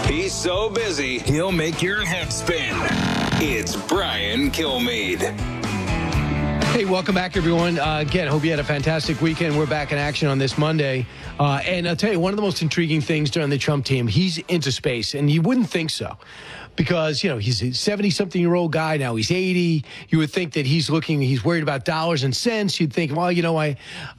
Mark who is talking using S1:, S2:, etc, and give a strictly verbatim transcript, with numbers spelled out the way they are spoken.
S1: He's so busy, he'll make your head spin. It's Brian Kilmeade.
S2: Hey, welcome back, everyone. Uh, again, hope you had a fantastic weekend. We're back in action on this Monday. Uh, and I'll tell you, one of the most intriguing things during the Trump team, he's into space, and you wouldn't think so. Because, you know, he's a seventy-something-year-old guy now. He's eighty. You would think that he's looking, he's worried about dollars and cents. You'd think, well, you know, I,